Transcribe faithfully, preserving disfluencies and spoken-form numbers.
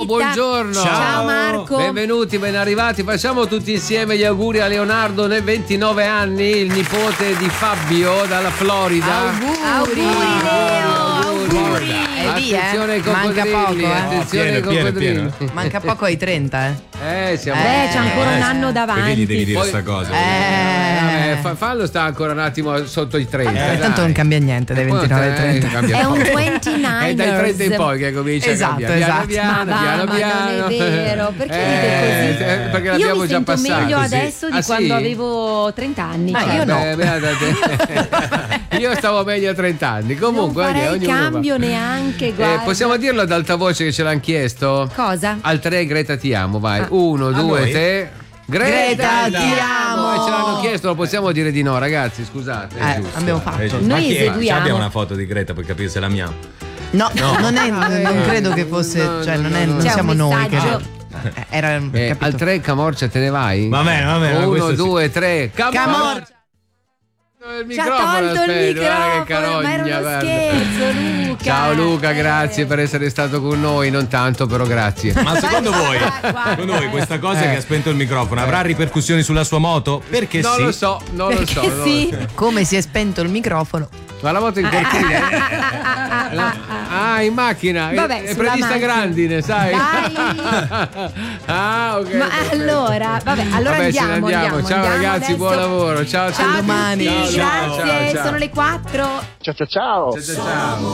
buongiorno. Ciao. Ciao Marco. Benvenuti, ben arrivati. Facciamo tutti insieme gli auguri a Leonardo nei ventinove anni, il nipote di Fabio dalla Florida. Auguri, auguri Leo. Auguri. E lì, Attenzione ai eh. Manca coccodrilli, poco, eh. attenzione ai No, pieno, coccodrilli. pieno, Manca poco ai trenta, eh. Eh, siamo Beh, c'è ancora un anno davanti. Perché gli devi dire Poi- sta cosa? Eh. Eh, fa- fallo sta ancora un attimo sotto i trenta. Eh, dai. tanto non cambia niente dai ventinove ai Eh, trenta. cambia È un poco. ventinove È dai trenta in poi che comincia Esatto, a cambiare. esatto. Piano Ma piano, va, piano ma piano. non è vero, perché dite Eh, così? eh, Perché Io l'abbiamo mi già sento passato. meglio sì. adesso di Ah, quando sì? avevo trenta anni. Ma cioè. io no. Beh, beata te. Io stavo meglio a trenta anni. Comunque, non farei ognuno va. cambio neanche, Eh, guarda. possiamo dirlo ad alta voce che ce l'hanno chiesto? Cosa? Al tre Greta ti amo, vai. Ah. Uno, A due, noi? tre. Greta, ti amo. E ce l'hanno chiesto, lo possiamo dire di no, ragazzi, scusate. Eh, Giusto. abbiamo fatto. Eh, Noi ma chi è? eseguiamo. Abbiamo una foto di Greta per capire se è la mia. No, non, è, non credo che fosse, No, cioè non, è, no, no. non C'è siamo un noi che messaggio. eh, era Eh, capito? al tre Camorcia te ne vai? Va bene, va bene, Uno, questo sì. due, tre. Camorcia! Camorcia. Il Ci ha microfono, tolto il aspetta, guarda che microfono, ma era carogna, uno guarda. scherzo, Luca. Ciao Luca, Eh. grazie per essere stato con noi, non tanto però grazie. Ma secondo voi, Guarda. secondo voi questa cosa Eh. che ha spento il microfono avrà ripercussioni sulla sua moto? Perché non sì. lo so, non lo so. Perché non lo sì. so. Come si è spento il microfono? Ma la moto in cortile? Ah, in macchina. Vabbè, è sulla prevista macchina. grandine, sai? Dai. Ah, ok. Ma perfetto. allora, vabbè, allora Vabbè, ce ne andiamo, andiamo. andiamo, Ciao andiamo ragazzi, adesso. buon lavoro. Ciao, Ciao a domani. tutti, Ciao, ciao, grazie, ciao, ciao. sono le quattro. Ciao ciao ciao. Ciao, ciao, ciao.